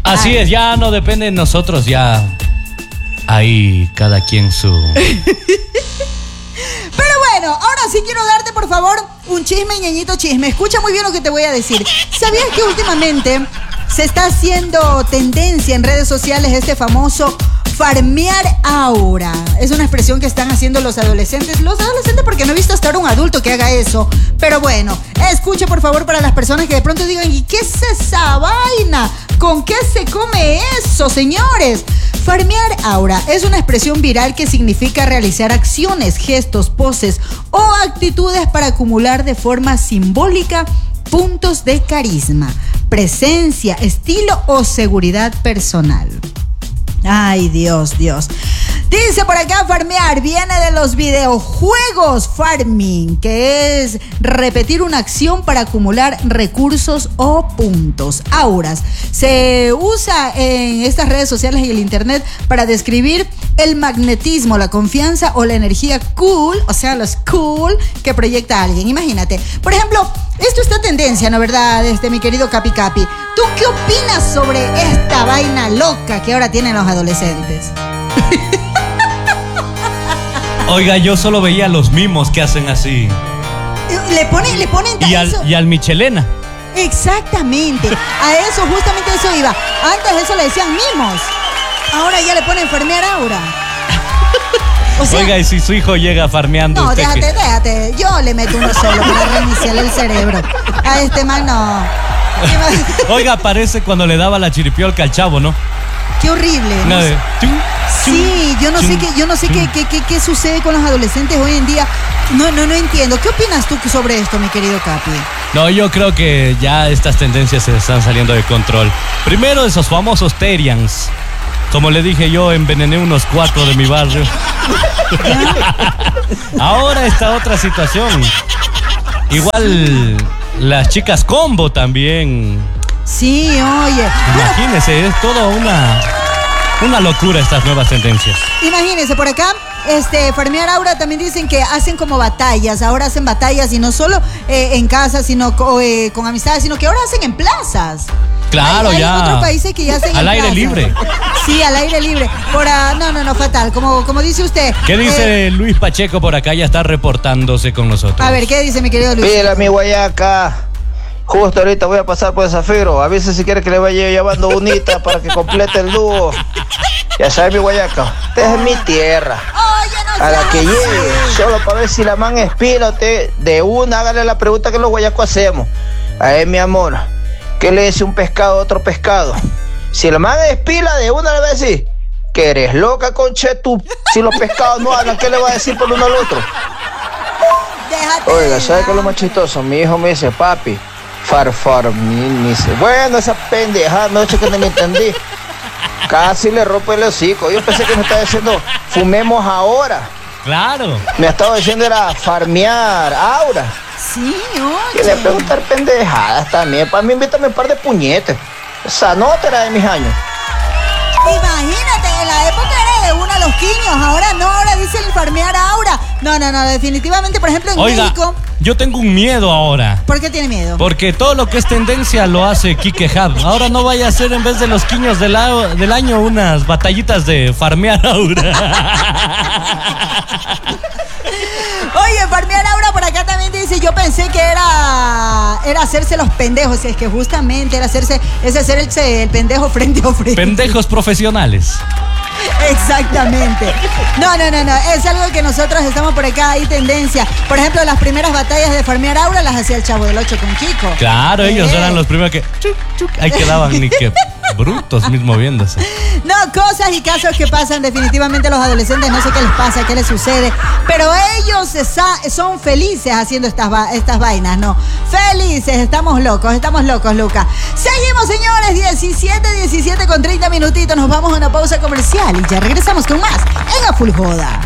Así es, ya no depende de nosotros, ya ahí cada quien su... Pero bueno, ahora sí quiero darte, por favor, un chisme, ñeñito chisme. Escucha muy bien lo que te voy a decir. ¿Sabías que últimamente se está haciendo tendencia en redes sociales este famoso farmear aura? Es una expresión que están haciendo los adolescentes. Los adolescentes, porque no he visto hasta ahora un adulto que haga eso. Pero bueno, escucha por favor para las personas que de pronto digan, ¿y qué es esa vaina? ¿Con qué se come eso, señores? Farmear aura es una expresión viral que significa realizar acciones, gestos, poses o actitudes para acumular de forma simbólica puntos de carisma, presencia, estilo o seguridad personal. Ay, Dios. Dice por acá, farmear viene de los videojuegos farming, que es repetir una acción para acumular recursos o puntos. Auras se usa en estas redes sociales y el internet para describir el magnetismo, la confianza o la energía cool, o sea, los cool que proyecta alguien. Imagínate, por ejemplo, esto está tendencia, ¿no verdad? Mi querido Capi Capi. ¿Tú qué opinas sobre esta vaina loca que ahora tienen los adolescentes? Oiga, yo solo veía los mimos que hacen así. Le ponen y al Michelena. Exactamente. A eso, justamente eso iba. Antes eso le decían mimos. Ahora ya le ponen farmear aura. O sea, oiga, y si su hijo llega farmeando. No, déjate. Yo le meto uno solo para reiniciarle el cerebro. A este man no. Oiga, parece cuando le daba la chiripiolca al chavo, ¿no? Qué horrible. No, sí, yo no sé qué sucede con los adolescentes hoy en día. No entiendo. ¿Qué opinas tú sobre esto, mi querido Capi? No, yo creo que ya estas tendencias se están saliendo de control. Primero, esos famosos Terians. Como le dije, yo envenené unos 4 de mi barrio. Ahora está otra situación. Igual las chicas combo también. Sí, oye. Imagínese, es toda una locura estas nuevas tendencias. Imagínense, por acá, farmear aura también dicen que hacen como batallas. Ahora hacen batallas y no solo en casa, sino con amistades, sino que ahora hacen en plazas. Claro, hay ya. otros países que ya hacen al aire plazas. Libre. Sí, al aire libre. No, fatal. Como dice usted. ¿Qué dice Luis Pacheco por acá? Ya está reportándose con nosotros. A ver, ¿qué dice mi querido Luis? Mira, mi guayaca. Justo ahorita voy a pasar por el Zafiro. A veces si quiere que le vaya llevando unita para que complete el dúo. Ya sabes, mi guayaca. Esta es mi tierra. A la que llegue, solo para ver si la man es pila, usted de una, hágale la pregunta que los guayacos hacemos. A ver, mi amor, ¿qué le dice un pescado a otro pescado? Si la man es pila, de una le va a decir que eres loca, conche, tú. Si los pescados no hablan, ¿qué le va a decir por uno al otro? Oiga, ¿sabe qué es lo más chistoso? Mi hijo me dice, papi, me dice, bueno, esa pendejada, no, que no me entendí. Casi le rompo el hocico. Yo pensé que me estaba diciendo, fumemos ahora. Claro. Me estaba diciendo era farmear aura. Sí, oye. Y le preguntar pendejadas también. Para mí, invítame un par de puñetes. Esa nota era de mis años. Imagínate, en la época era de uno a los quiños, ahora no, ahora dice el farmear aura. No, definitivamente, por ejemplo, en México. Yo tengo un miedo ahora. ¿Por qué tiene miedo? Porque todo lo que es tendencia lo hace Quique Hub. Ahora no vaya a ser en vez de los quiños del año unas batallitas de farmear aura. Oye, farmear aura por acá también dice, yo pensé que era hacerse los pendejos, es que justamente era hacerse el pendejo frente a frente. Pendejos profesionales. Exactamente. No, es algo que nosotros estamos por acá, hay tendencia. Por ejemplo, las primeras batallas de farmear aura las hacía el Chavo del 8 con Kiko. Claro, ellos eran los primeros que ahí quedaban, ni que brutos mismo viéndose. No, cosas y casos que pasan definitivamente los adolescentes, no sé qué les pasa, qué les sucede, pero ellos son felices haciendo estas vainas, ¿no? Felices, estamos locos, Luca. Seguimos, señores, 17 con 30 minutitos, nos vamos a una pausa comercial y ya regresamos con más en A Full Joda.